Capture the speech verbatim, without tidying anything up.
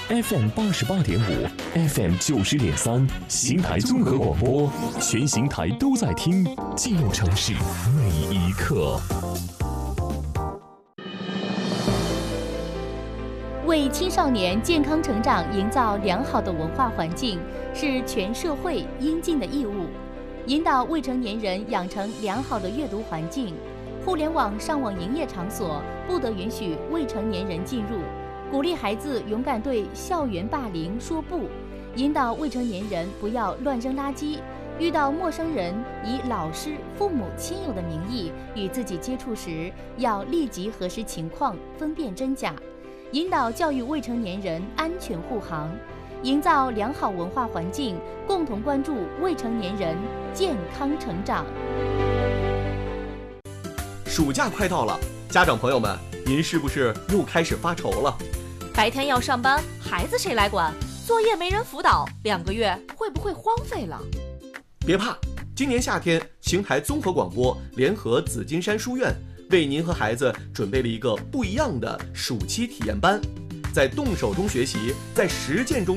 F M 八十八点五 ，F M 九十点三，邢台综合广播，全邢台都在听，记录城市每一刻。 为青少年健康成长营造良好的文化环境，是全社会应尽的义务。引导未成年人养成良好的阅读环境，互联网上网营业场所不得允许未成年人进入。鼓励孩子勇敢对校园霸凌说不，引导未成年人不要乱扔垃圾。遇到陌生人以老师、父母、亲友的名义与自己接触时，要立即核实情况，分辨真假。引导教育未成年人安全护航，营造良好文化环境，共同关注未成年人健康成长。 暑假快到了，家长朋友们，您是不是又开始发愁了？ 白天要上班，孩子谁来管？作业没人辅导，两个月会不会荒废了？ 别怕，今年夏天，邢台综合广播联合紫金山书院为您和孩子准备了一个不一样的暑期体验班，在动手中学习，在实践中